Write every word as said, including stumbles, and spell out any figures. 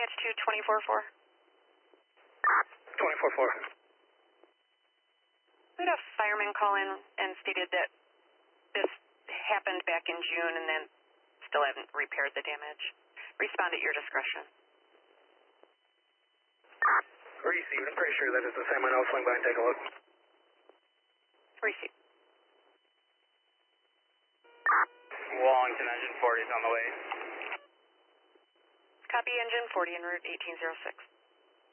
Dispatch to twenty-four four. twenty-four four. We had a fireman call in and stated that this happened back in June and then still haven't repaired the damage. Respond at your discretion. Received. I'm pretty sure that is the same one. I'll swing by and take a look. Receive. Wallington engine forty is on the way. Copy engine forty en route eighteen oh six.